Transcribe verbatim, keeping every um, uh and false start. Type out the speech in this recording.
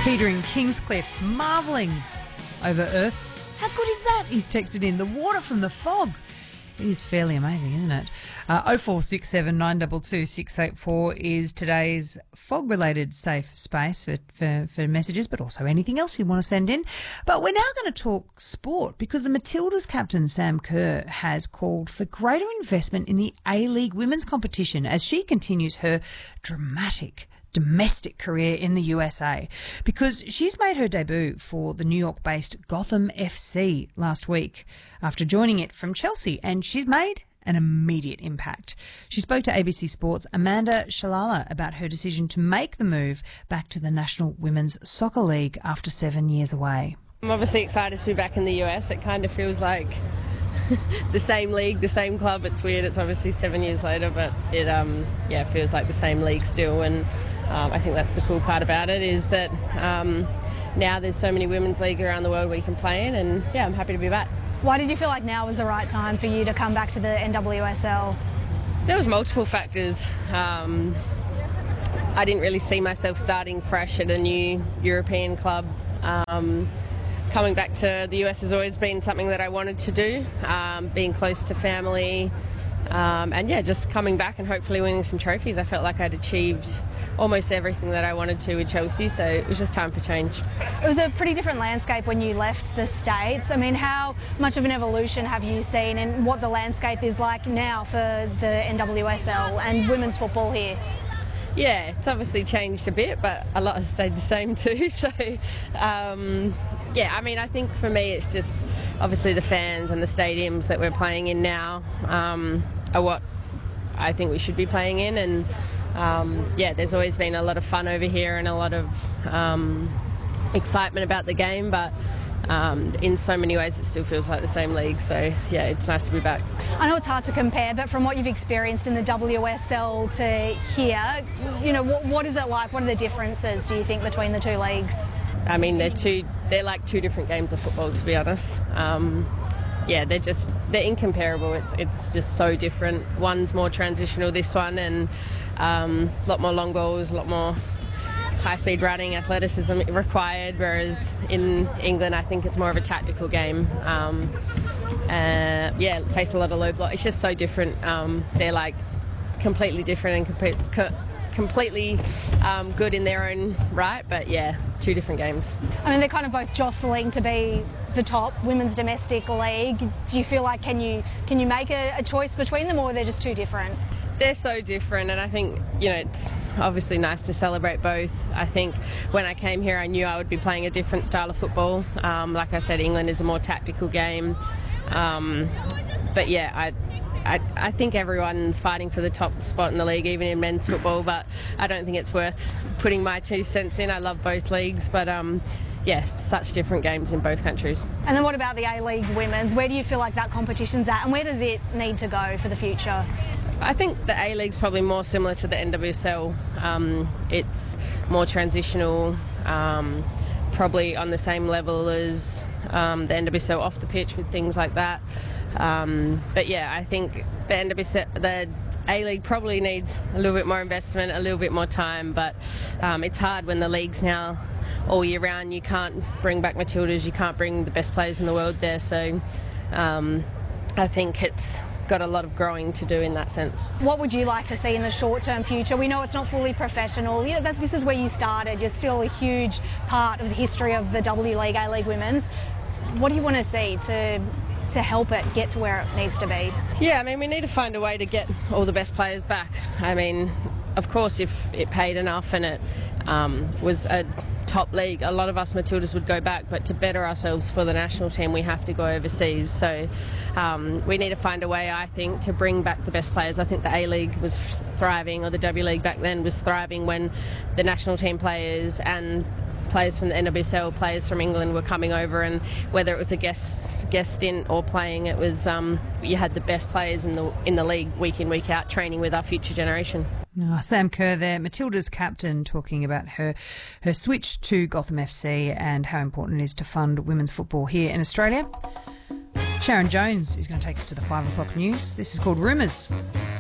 Peter in Kingscliff, marvelling over Earth. How good is that? He's texted in. The water from the fog. It is fairly amazing, isn't it? Uh, oh four six seven nine two two six eight four is today's fog-related safe space for, for, for messages, but also anything else you want to send in. But we're now going to talk sport because the Matildas captain, Sam Kerr, has called for greater investment in the A-League women's competition as she continues her dramatic domestic career in the U S A, because she's made her debut for the New York-based Gotham F C last week after joining it from Chelsea, and she's made an immediate impact. She spoke to A B C Sports' Amanda Shalala about her decision to make the move back to the National Women's Soccer League after seven years away. I'm obviously excited to be back in the U S. It kind of feels like the same league, the same club. It's weird. It's obviously seven years later, but it um yeah feels like the same league still. And um, I think that's the cool part about it, is that um, now there's so many women's league around the world we can play in, and yeah, I'm happy to be back. Why did you feel like now was the right time for you to come back to the N W S L? There was multiple factors. Um, I didn't really see myself starting fresh at a new European club. Um, Coming back to the U S has always been something that I wanted to do, um, being close to family, um, and yeah, just coming back and hopefully winning some trophies. I felt like I'd achieved almost everything that I wanted to with Chelsea, so it was just time for change. It was a pretty different landscape when you left the States. I mean, how much of an evolution have you seen in what the landscape is like now for the N W S L and women's football here? Yeah, it's obviously changed a bit, but a lot has stayed the same too. So, um, yeah, I mean, I think for me it's just obviously the fans and the stadiums that we're playing in now um, are what I think we should be playing in. And, um, yeah, there's always been a lot of fun over here and a lot of um, excitement about the game, but Um, in so many ways it still feels like the same league, so yeah, it's nice to be back. I know it's hard to compare, but from what you've experienced in the W S L to here, you know, what, what is it like? What are the differences, do you think, between the two leagues? I mean, they're two, they're like two different games of football, to be honest. Um, yeah, they're just, they're incomparable. It's it's just so different. One's more transitional, this one, and um, a lot more long balls, a lot more high-speed running, athleticism required, whereas in England I think it's more of a tactical game. Um, uh, yeah, face a lot of low block. It's just so different. Um, they're like completely different and complete, co- completely um, good in their own right, but yeah, two different games. I mean, they're kind of both jostling to be the top women's domestic league. Do you feel like can you can you make a, a choice between them, or are they just too different? They're so different, and I think, you know, it's obviously nice to celebrate both. I think when I came here I knew I would be playing a different style of football. Um, like I said, England is a more tactical game. Um, but yeah, I, I I think everyone's fighting for the top spot in the league, even in men's football, but I don't think it's worth putting my two cents in. I love both leagues, but um, yeah, such different games in both countries. And then what about the A-League women's? Where do you feel like that competition's at, and where does it need to go for the future? I think the A-League's probably more similar to the N W S L. Um, it's more transitional, um, probably on the same level as um, the N W S L off the pitch with things like that. Um, but yeah, I think the N W S L, the A-League probably needs a little bit more investment, a little bit more time, but um, it's hard when the league's now all year round. You can't bring back Matildas, you can't bring the best players in the world there, so um, I think it's got a lot of growing to do in that sense. What would you like to see in the short-term future? We know it's not fully professional. You know, that this is where you started. You're still a huge part of the history of the W League, A-League Women's. What do you want to see to to help it get to where it needs to be? Yeah, I mean, we need to find a way to get all the best players back. I mean, of course, if it paid enough and it um, was a top league, a lot of us Matildas would go back, but to better ourselves for the national team we have to go overseas, so um, we need to find a way, I think, to bring back the best players. I think the A-League was thriving, or the W League back then was thriving, when the national team players and players from the N W S L, players from England were coming over, and whether it was a guest guest stint or playing, it was um, you had the best players in the in the league week in, week out, training with our future generation. Oh, Sam Kerr there, Matilda's captain, talking about her her switch to Gotham F C and how important it is to fund women's football here in Australia. Sharon Jones is going to take us to the five o'clock news. This is called Rumours.